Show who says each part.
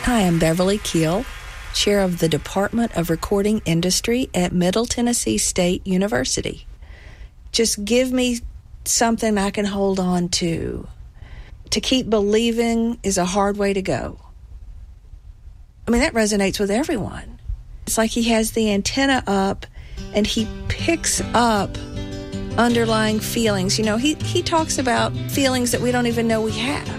Speaker 1: Hi, I'm Beverly Keel, Chair of the Department of Recording Industry at Middle Tennessee State University. Just give me something I can hold on to. To keep believing is a hard way to go. I mean, that resonates with everyone. It's like he has the antenna up and he picks up underlying feelings. You know, he talks about feelings that we don't even know we have.